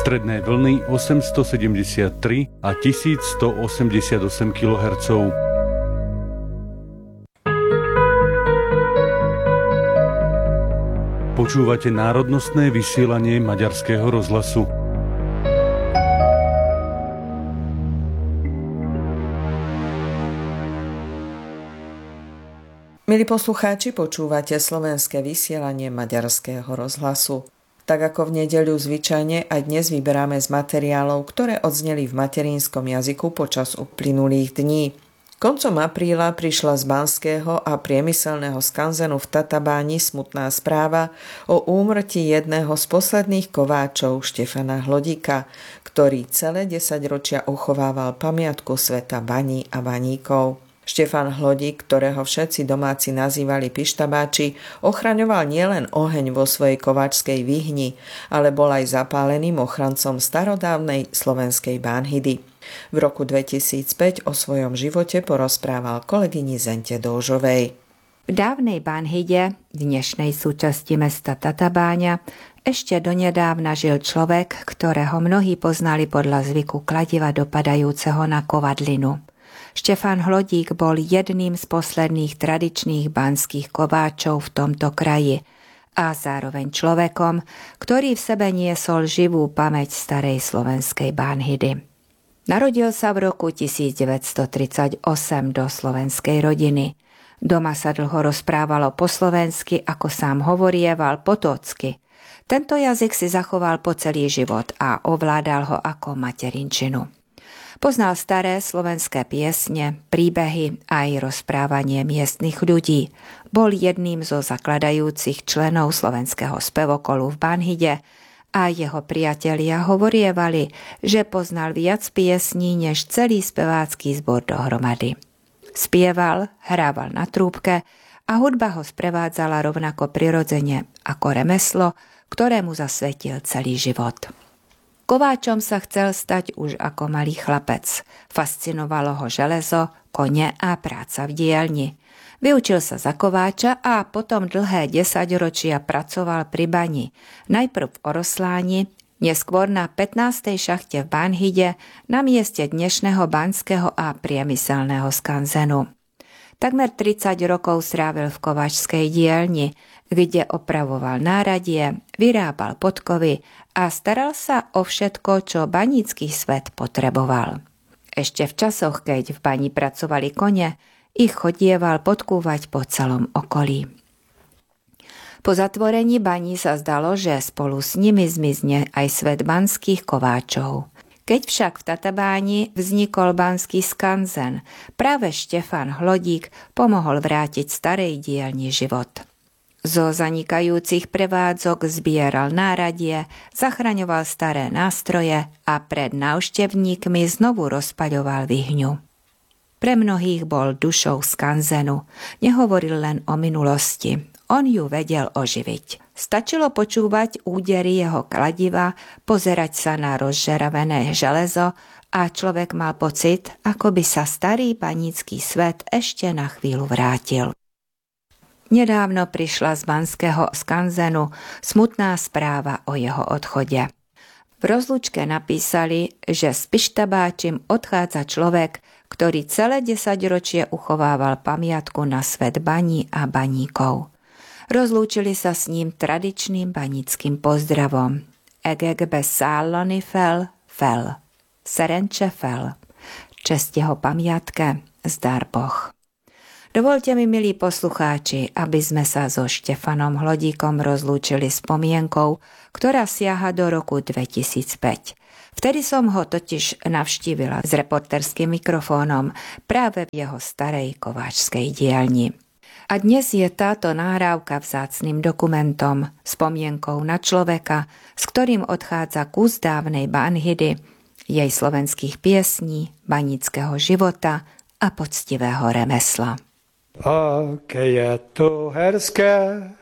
stredné vlny 873 a 1188 kHz. Počúvate národnostné vysielanie Maďarského rozhlasu. Milí poslucháči, počúvate slovenské vysielanie Maďarského rozhlasu. Tak ako v nedeľu zvyčajne, aj dnes vyberáme z materiálov, ktoré odzneli v materinskom jazyku počas uplynulých dní. Koncom apríla prišla z Banského a priemyselného skanzenu v Tatabáni smutná správa o úmrtí jedného z posledných kováčov Štefana Hlodíka, ktorý celé 10 ročia uchovával pamiatku sveta baní a baníkov. Štefan Hlodík, ktorého všetci domáci nazývali pištabáči, ochraňoval nielen oheň vo svojej kováčskej výhni, ale bol aj zapáleným ochrancom starodávnej slovenskej bánhidy. V roku 2005 o svojom živote porozprával kolegyni Zente Dóžovej. V dávnej Bánhide, dnešnej súčasti mesta Tatabáňa, ešte donedávna žil človek, ktorého mnohí poznali podľa zvyku kladiva dopadajúceho na kovadlinu. Štefan Hlodík bol jedným z posledných tradičných banských kováčov v tomto kraji a zároveň človekom, ktorý v sebe niesol živú pamäť starej slovenskej bánhidy. Narodil sa v roku 1938 do slovenskej rodiny. Doma sa dlho rozprávalo po slovensky, ako sám hovorieval po tócky. Tento jazyk si zachoval po celý život a ovládal ho ako materinčinu. Poznal staré slovenské piesne, príbehy aj rozprávanie miestnych ľudí. Bol jedným zo zakladajúcich členov slovenského spevokolu v Bánhide a jeho priatelia hovorievali, že poznal viac piesní než celý spevácky zbor dohromady. Spieval, hrával na trúbke a hudba ho sprevádzala rovnako prirodzene ako remeslo, ktorému zasvetil celý život. Kováčom sa chcel stať už ako malý chlapec. Fascinovalo ho železo, kone a práca v dielni. Vyučil sa za kováča a potom dlhé 10 ročia pracoval pri bani. Najprv v Orosláni, neskôr na 15. šachte v Bánhide na mieste dnešného banského a priemyselného skanzenu. Takmer 30 rokov strávil v kováčskej dielni, kde opravoval náradie, vyrábal podkovy a staral sa o všetko, čo banícky svet potreboval. Ešte v časoch, keď v bani pracovali kone, ich chodieval podkúvať po celom okolí. Po zatvorení baní sa zdalo, že spolu s nimi zmizne aj svet banských kováčov. Keď však v Tatabáni vznikol banský skanzen, práve Štefan Hlodík pomohol vrátiť starej dielni život. Zo zanikajúcich prevádzok zbieral náradie, zachraňoval staré nástroje a pred návštevníkmi znovu rozpaľoval výhňu. Pre mnohých bol dušou skanzenu, nehovoril len o minulosti, on ju vedel oživiť. Stačilo počúvať údery jeho kladiva, pozerať sa na rozžeravené železo a človek mal pocit, ako by sa starý banícky svet ešte na chvíľu vrátil. Nedávno prišla z banského skanzenu smutná správa o jeho odchode. V rozlúčke napísali, že s pištabáčim odchádza človek, ktorý celé 10 ročie uchovával pamiatku na svet baní a baníkov. Rozlúčili sa s ním tradičným baníckym pozdravom. Egegbe szállani fel, serencse fel. Česť jeho pamiatke, zdar Boh. Dovoľte mi, milí poslucháči, aby sme sa so Štefanom Hlodíkom rozlúčili spomienkou, ktorá siaha do roku 2005. Vtedy som ho totiž navštívila s reportérskym mikrofónom práve v jeho starej kováčskej dielni. A dnes je táto nahrávka vzácnym dokumentom, spomienkou na človeka, s ktorým odchádza kus dávnej Bánhidy, jej slovenských piesní, baníckeho života a poctivého remesla. Aké je to herské,